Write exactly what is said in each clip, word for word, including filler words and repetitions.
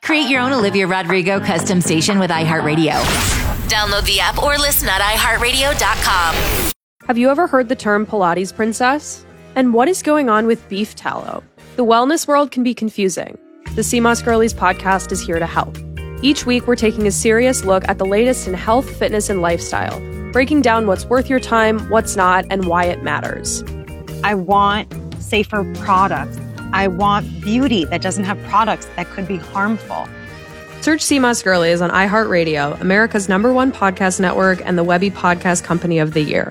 Create your own Olivia Rodrigo custom station with iHeartRadio. Download the app or listen at i heart radio dot com. Have you ever heard the term Pilates princess? And what is going on with beef tallow? The wellness world can be confusing. The C M O S Girlies podcast is here to help. Each week, we're taking a serious look at the latest in health, fitness, and lifestyle, breaking down what's worth your time, what's not, and why it matters. I want safer products. I want beauty that doesn't have products that could be harmful. Search C M O S Girlies on iHeartRadio, America's number one podcast network and the Webby Podcast Company of the Year.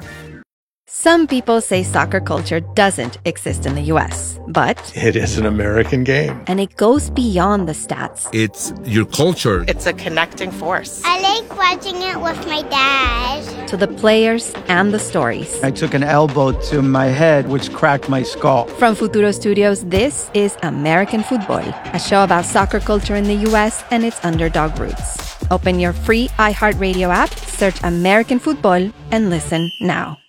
Some people say soccer culture doesn't exist in the U S, but it is an American game. And it goes beyond the stats. It's your culture. It's a connecting force. I like watching it with my dad. To the players and the stories. I took an elbow to my head, which cracked my skull. From Futuro Studios, this is American Football, a show about soccer culture in the U S and its underdog roots. Open your free iHeartRadio app, search American Football, and listen now.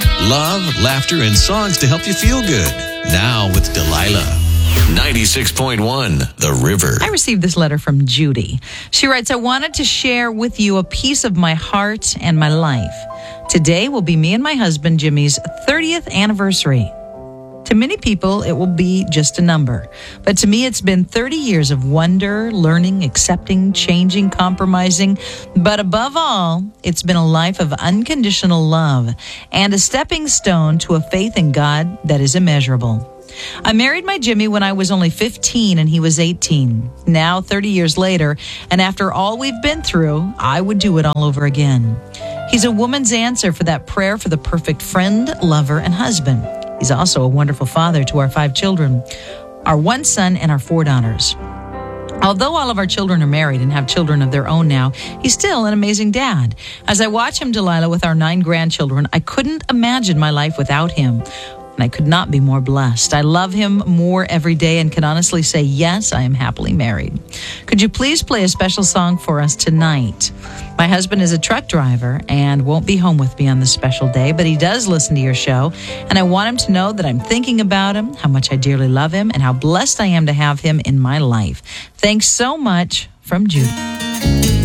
Love, laughter, and songs to help you feel good. Now with Delilah. ninety-six point one, The River. I received this letter from Judy. She writes, I wanted to share with you a piece of my heart and my life. Today will be me and my husband Jimmy's thirtieth anniversary. To many people, it will be just a number. But to me, it's been thirty years of wonder, learning, accepting, changing, compromising. But above all, it's been a life of unconditional love and a stepping stone to a faith in God that is immeasurable. I married my Jimmy when I was only fifteen and he was eighteen. Now, thirty years later, and after all we've been through, I would do it all over again. He's a woman's answer for that prayer for the perfect friend, lover, and husband. He's also a wonderful father to our five children, our one son and our four daughters. Although all of our children are married and have children of their own now, he's still an amazing dad. As I watch him, Delilah, with our nine grandchildren, I couldn't imagine my life without him. And I could not be more blessed. I love him more every day and can honestly say, yes, I am happily married. Could you please play a special song for us tonight? My husband is a truck driver and won't be home with me on this special day, but he does listen to your show. And I want him to know that I'm thinking about him, how much I dearly love him, and how blessed I am to have him in my life. Thanks so much, from Judy.